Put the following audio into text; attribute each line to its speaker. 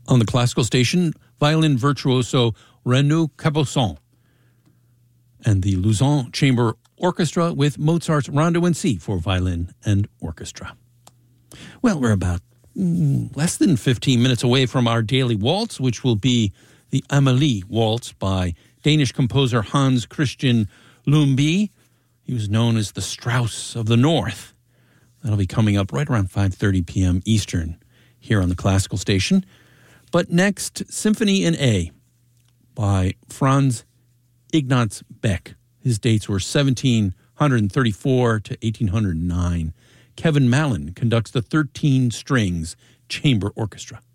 Speaker 1: On the classical station, violin virtuoso Renaud Cabousson and the Lausanne Chamber Orchestra with Mozart's Rondo in C for violin and orchestra. Well, we're about less than 15 minutes away from our daily waltz, which will be the Amélie Waltz by Danish composer Hans Christian Lumbye. He was known as the Strauss of the North. That'll be coming up right around 5:30 p.m. Eastern here on the classical station. But next, Symphony in A by Franz Ignaz Beck. His dates were 1734 to 1809. Kevin Mallon conducts the 13 strings chamber orchestra.